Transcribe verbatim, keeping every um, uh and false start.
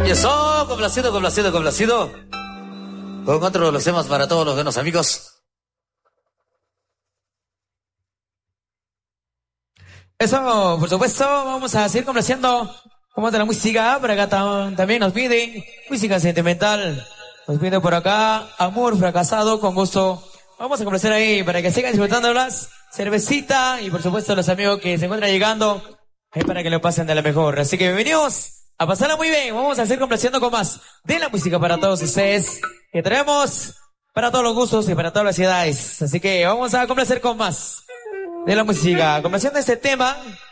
Y eso, complacido, complacido, complacido. Con otro lo hacemos para todos los buenos amigos. Eso, por supuesto, vamos a seguir complaciendo como de la música. Por acá tam- también nos pide música sentimental. Nos pide por acá amor fracasado con gusto. Vamos a complacer ahí para que sigan disfrutándolas. Cervecita y por supuesto los amigos que se encuentran llegando. Ahí para que lo pasen de la mejor. Así que bienvenidos a pasarla muy bien. Vamos a seguir complaciendo con más de la música para todos ustedes. Que traemos para todos los gustos y para todas las edades. Así que vamos a complacer con más de la música, complaciendo este tema